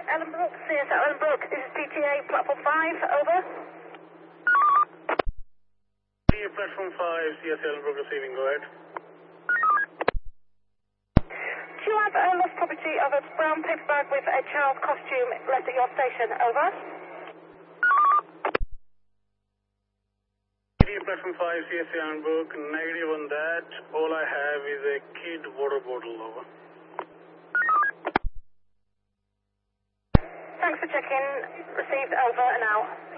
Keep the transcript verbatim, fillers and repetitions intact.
Ellenbrook, C S L Ellenbrook, this is P T A, platform five, over. P T A, platform five, C S L Ellenbrook receiving, go ahead. Do you have a lost property of a brown paper bag with a child's costume left at your station, over? P T A, platform five, C S L Ellenbrook, negative on that. All I have is a kid water bottle, over. Thanks for checking, received, over and out.